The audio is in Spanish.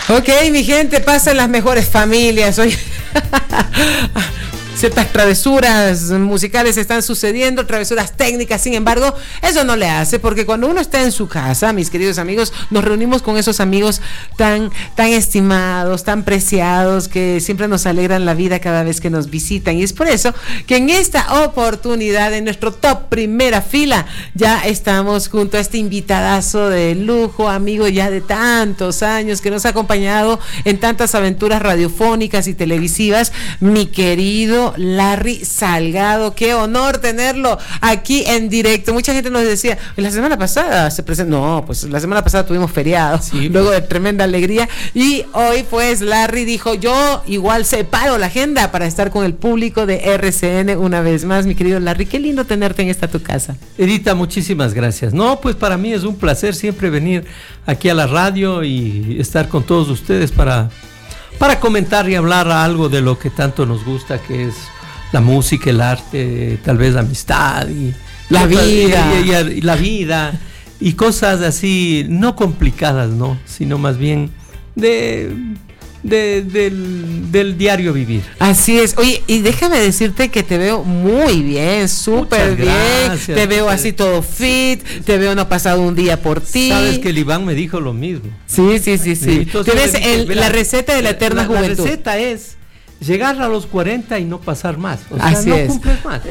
Ok, mi gente, pasan las mejores familias. Hoy ciertas travesuras musicales están sucediendo, travesuras técnicas, sin embargo, eso no le hace, porque cuando uno está en su casa, mis queridos amigos, nos reunimos con esos amigos tan estimados, tan preciados, que siempre nos alegran la vida cada vez que nos visitan, y es por eso que en esta oportunidad, en nuestro top primera fila, ya estamos junto a este invitadazo de lujo, amigo ya de tantos años, que nos ha acompañado en tantas aventuras radiofónicas y televisivas, mi querido Larry Salgado. Qué honor tenerlo aquí en directo. Mucha gente nos decía, la semana pasada se presentó, no, pues la semana pasada tuvimos feriado, sí, luego de tremenda alegría, y hoy pues Larry dijo, yo igual separo la agenda para estar con el público de RCN una vez más. Mi querido Larry, qué lindo tenerte en esta tu casa. Edita, muchísimas gracias. No, pues para mí es un placer siempre venir aquí a la radio y estar con todos ustedes para comentar y hablar algo de lo que tanto nos gusta, que es la música, el arte, tal vez la amistad y la vida. Y la vida y cosas así, no complicadas, ¿no? Sino más bien del diario vivir. Así es. Oye, y déjame decirte que te veo muy bien, súper bien. Gracias. Te veo así todo fit, te veo no ha pasado un día por ti. Sabes que el Iván me dijo lo mismo. Sí. Tienes la receta de la eterna juventud. La receta es llegar a los 40 y no pasar más. O sea, así no es. cumples más.